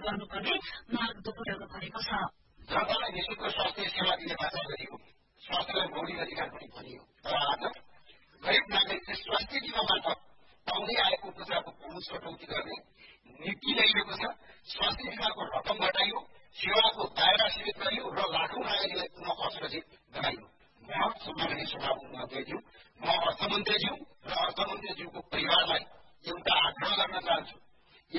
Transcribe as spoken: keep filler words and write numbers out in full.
गर्नुपर्ने माग दोहोर्याउनु भएको छ। जनतालाई निशुल्क स्वास्थ्य सेवा दिने वाचा गरियो, स्वास्थ्यलाई मौलिक अधिकार पनि भनियो। तर आज गरीब नागरिकले स्वास्थ्य बिमा मार्फत पाउँदै आएको उपचारको पहुँच कटौती गर्ने नीति ल्याइएको छ। स्वास्थ्य बिमाको रकम घटाइयो, सेवाको दायरा सीमित गरियो र लाखौं नागरिकलाई पुनः असुरक्षित गराइयो। म सम्माननीय सभामुख मन्त्रीज्यू, म अर्थमन्त्रीज्यू र अर्थमन्त्रीज्यूको परिवारलाई एउटा आग्रह गर्न चाहन्छु।